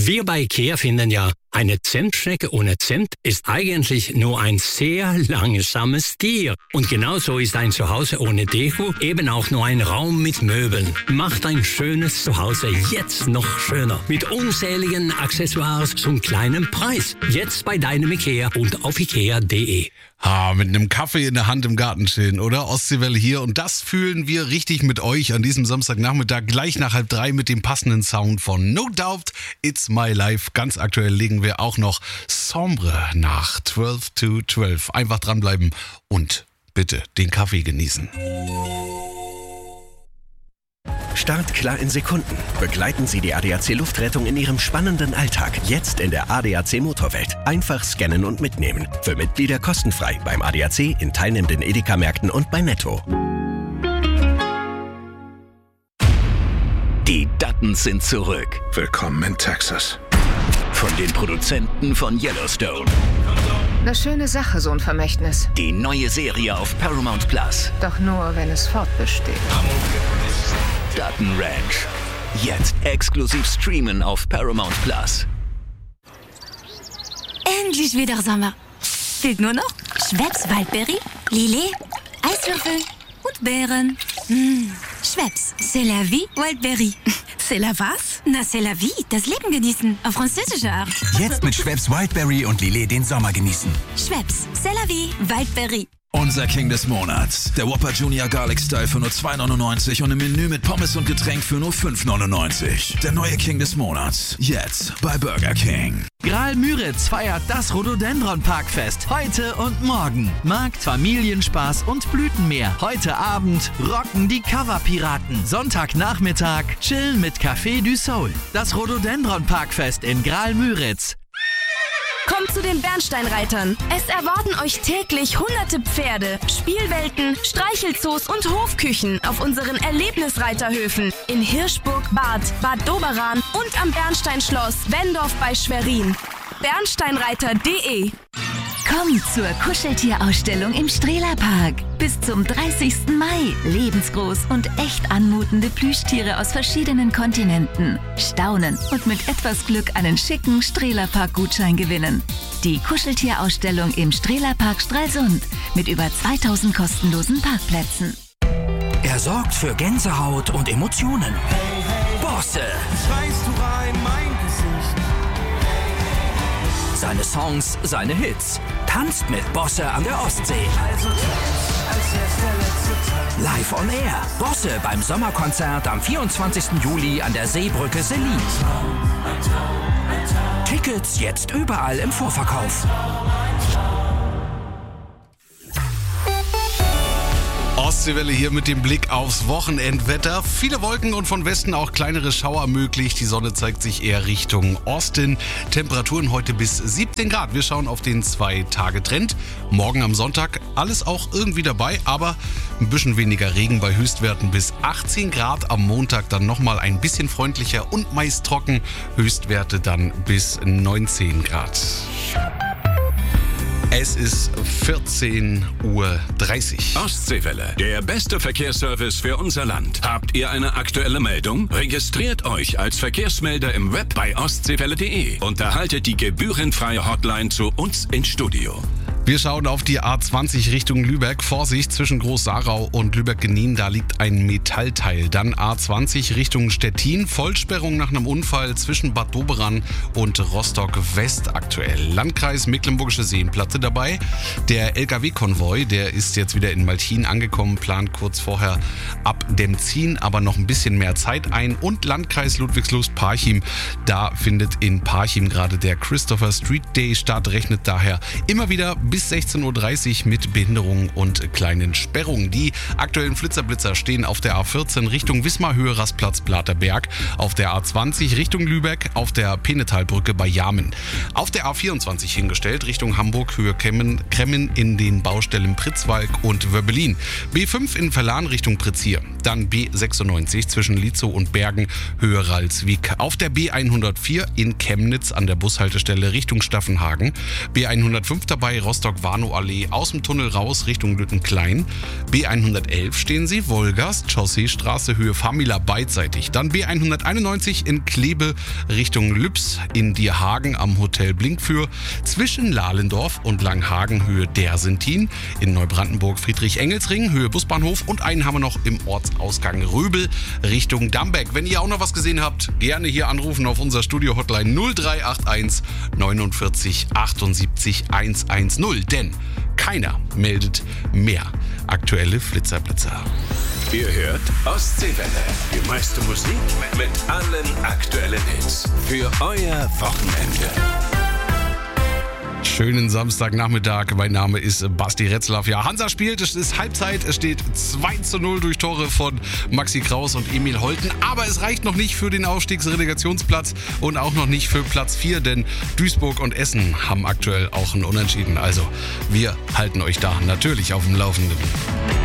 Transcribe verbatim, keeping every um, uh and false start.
Wir bei IKEA finden ja, eine Zimtschnecke ohne Zimt ist eigentlich nur ein sehr langsames Tier. Und genauso ist ein Zuhause ohne Deko eben auch nur ein Raum mit Möbeln. Macht ein schönes Zuhause jetzt noch schöner. Mit unzähligen Accessoires zum kleinen Preis. Jetzt bei deinem IKEA und auf ikea punkt de. Ah, mit einem Kaffee in der Hand im Garten chillen, oder? Ostseewelle hier. Und das fühlen wir richtig mit euch an diesem Samstagnachmittag, gleich nach halb drei mit dem passenden Sound von No Doubt, It's My Life. Ganz aktuell legen wir auch noch Sombre nach zwölf to zwölf. Einfach dranbleiben und bitte den Kaffee genießen. Startklar in Sekunden. Begleiten Sie die A D A C Luftrettung in Ihrem spannenden Alltag. Jetzt in der A D A C Motorwelt. Einfach scannen und mitnehmen. Für Mitglieder kostenfrei beim A D A C, in teilnehmenden Edeka-Märkten und bei Netto. Die Duttons sind zurück. Willkommen in Texas. Von den Produzenten von Yellowstone. Eine schöne Sache, so ein Vermächtnis. Die neue Serie auf Paramount Plus. Doch nur, wenn es fortbesteht. Dutton Ranch. Jetzt exklusiv streamen auf Paramount Plus. Endlich wieder Sommer. Fehlt nur noch Schweppes Waldberry, Lillet, Eiswürfel und Beeren. Mmh. Schweppes, c'est la vie, Waldberry. C'est la was? Na, c'est la vie, das Leben genießen, auf französische Art. Jetzt mit Schweppes Wildberry und Lillet den Sommer genießen. Schweppes, c'est la vie, Waldberry. Unser King des Monats. Der Whopper Junior Garlic Style für nur zwei neunundneunzig und im Menü mit Pommes und Getränk für nur fünf neunundneunzig. Der neue King des Monats. Jetzt bei Burger King. Graal-Müritz feiert das Rhododendron-Parkfest heute und morgen. Markt, Familienspaß und Blütenmeer. Heute Abend rocken die Cover-Piraten. Sonntagnachmittag chillen mit Café du Soul. Das Rhododendron-Parkfest in Graal-Müritz. Kommt zu den Bernsteinreitern. Es erwarten euch täglich hunderte Pferde, Spielwelten, Streichelzoos und Hofküchen auf unseren Erlebnisreiterhöfen in Hirschburg, Bad, Bad Doberan und am Bernsteinschloss Wendorf bei Schwerin. bernsteinreiter punkt de. Komm zur Kuscheltierausstellung im Strehlerpark. Bis zum dreißigsten Mai. Lebensgroß und echt anmutende Plüschtiere aus verschiedenen Kontinenten. Staunen und mit etwas Glück einen schicken Strehlerpark-Gutschein gewinnen. Die Kuscheltierausstellung im Strehlerpark Stralsund mit über zweitausend kostenlosen Parkplätzen. Er sorgt für Gänsehaut und Emotionen. Bosse. Seine Songs, seine Hits. Tanzt mit Bosse an der Ostsee. Live on Air. Bosse beim Sommerkonzert am vierundzwanzigsten Juli an der Seebrücke Selin. Tickets jetzt überall im Vorverkauf. Ostseewelle hier mit dem Blick aufs Wochenendwetter. Viele Wolken und von Westen auch kleinere Schauer möglich. Die Sonne zeigt sich eher Richtung Osten. Temperaturen heute bis siebzehn Grad. Wir schauen auf den Zwei-Tage-Trend. Morgen am Sonntag alles auch irgendwie dabei, aber ein bisschen weniger Regen bei Höchstwerten bis achtzehn Grad. Am Montag dann nochmal ein bisschen freundlicher und meist trocken. Höchstwerte dann bis neunzehn Grad. Es ist vierzehn Uhr dreißig. Ostseewelle, der beste Verkehrsservice für unser Land. Habt ihr eine aktuelle Meldung? Registriert euch als Verkehrsmelder im Web bei ostseewelle punkt de und erhaltet die gebührenfreie Hotline zu uns ins Studio. Wir schauen auf die A zwanzig Richtung Lübeck. Vorsicht, zwischen Groß-Sarau und Lübeck-Genien, da liegt ein Metallteil. Dann A zwanzig Richtung Stettin. Vollsperrung nach einem Unfall zwischen Bad Doberan und Rostock-West aktuell. Landkreis Mecklenburgische Seenplatte dabei. Der L K W-Konvoi, der ist jetzt wieder in Malchin angekommen, plant kurz vorher ab Demzin, aber noch ein bisschen mehr Zeit ein. Und Landkreis Ludwigslust-Parchim, da findet in Parchim gerade der Christopher Street Day statt, rechnet daher immer wieder bis sechzehn Uhr dreißig mit Behinderungen und kleinen Sperrungen. Die aktuellen Flitzerblitzer stehen auf der A vierzehn Richtung Wismar, Höhe Rastplatz Blaterberg, auf der A zwanzig Richtung Lübeck, auf der Penetalbrücke bei Jamen. Auf der A vierundzwanzig hingestellt Richtung Hamburg, Höhe Kremmen, Kremmen in den Baustellen Pritzwalk und Wörbelin. B fünf in Verlan Richtung Prizier. Dann B sechsundneunzig zwischen Lietzow und Bergen, Höhe Ralswiek. Auf der B hundertvier in Chemnitz an der Bushaltestelle Richtung Staffenhagen. B hundertfünf dabei Rostock Rostock-Warnow-Allee aus dem Tunnel raus Richtung Lüttenklein. B hundertelf stehen Sie, Wolgast, Chausseestraße, Höhe Famila beidseitig. Dann B hunderteinundneunzig in Klebe Richtung Lübs in Dierhagen am Hotel Blinkfür. Zwischen Lahlendorf und Langhagen, Höhe Dersentin. In Neubrandenburg Friedrich-Engels-Ring, Höhe Busbahnhof. Und einen haben wir noch im Ortsausgang Röbel Richtung Dambeck. Wenn ihr auch noch was gesehen habt, gerne hier anrufen auf unser Studio-Hotline null drei acht eins neunundvierzig achtundsiebzig hundertzehn. Denn keiner meldet mehr aktuelle Flitzerblitzer. Ihr hört Ostseewelle. Die meiste Musik mit allen aktuellen Hits. Für euer Wochenende. Schönen Samstagnachmittag. Mein Name ist Basti Retzlaff. Ja, Hansa spielt. Es ist Halbzeit. Es steht zwei zu null durch Tore von Maxi Kraus und Emil Holten. Aber es reicht noch nicht für den Aufstiegsrelegationsplatz und auch noch nicht für Platz vier, denn Duisburg und Essen haben aktuell auch einen Unentschieden. Also, wir halten euch da natürlich auf dem Laufenden.